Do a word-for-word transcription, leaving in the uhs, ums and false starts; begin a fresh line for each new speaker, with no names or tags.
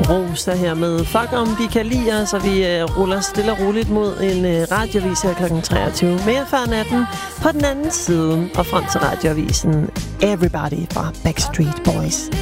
Rosa her med Fuck om de kan lide os, så vi uh, ruller stille og roligt mod en uh, radioavis her klokken treogtyve. Mere før natten på den anden side og frem til radioavisen Everybody fra Backstreet Boys.